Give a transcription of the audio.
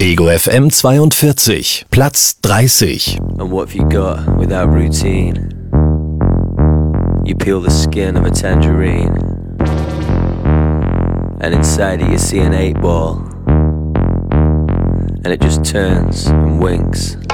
Ego FM 42, Platz 30. And what have you got without routine? You peel the skin of a tangerine, and inside it you see an 8 ball, and it just turns and winks.